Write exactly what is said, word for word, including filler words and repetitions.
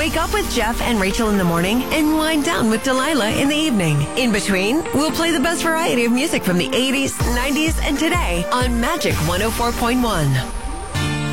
Wake up with Jeff and Rachel in the morning and wind down with Delilah in the evening. In between, we'll play the best variety of music from the eighties, nineties, and today on Magic one oh four point one.